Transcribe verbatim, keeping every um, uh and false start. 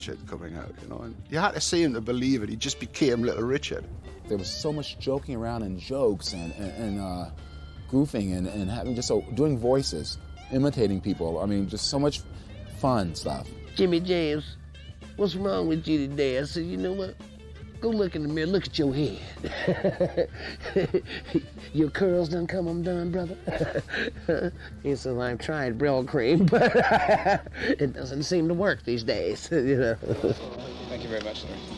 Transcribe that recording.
Richard coming out, you know, and you had to see him to believe it. He just became Little Richard. There was so much joking around and jokes and, and, and uh, goofing and, and having just so, doing voices, imitating people. I mean, just so much fun stuff. Jimmy James, what's wrong with you today? I said, you know what? Go look in the mirror, look at your head. Your curls done come undone, brother. He said, I've tried Brill cream, but it doesn't seem to work these days, you know. Thank you very much, sir.